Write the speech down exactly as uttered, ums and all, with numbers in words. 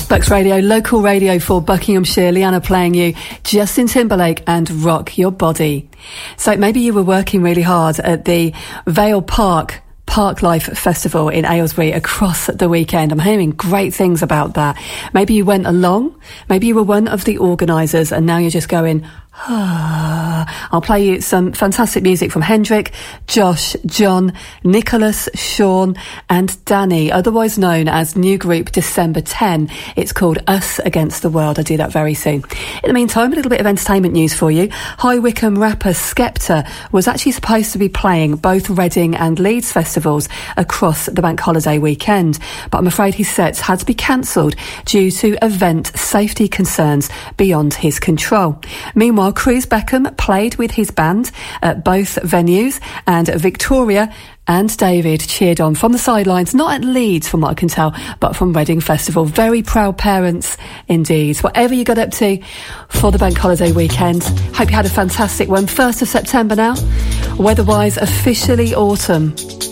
Bucks Radio, local radio for Buckinghamshire. Leanna playing you Justin Timberlake and Rock Your Body. So maybe you were working really hard at the Vale Park Parklife Festival in Aylesbury across the weekend. I'm hearing great things about that. Maybe you went along, maybe you were one of the organisers, and now you're just going, ah. I'll play you some fantastic music from Hendrik, Josh, John, Nicholas, Sean and Danny, otherwise known as new group December tenth. It's called Us Against the World. I'll do that very soon. In the meantime, a little bit of entertainment news for you. High Wycombe rapper Skepta was actually supposed to be playing both Reading and Leeds festivals across the bank holiday weekend, but I'm afraid his sets had to be cancelled due to event safety concerns beyond his control. Meanwhile, Cruz Beckham played with his band at both venues, and Victoria and David cheered on from the sidelines, not at Leeds from what I can tell, but from Reading Festival. Very proud parents indeed. Whatever you got up to for the bank holiday weekend, hope you had a fantastic one. first of September now, weather-wise officially autumn.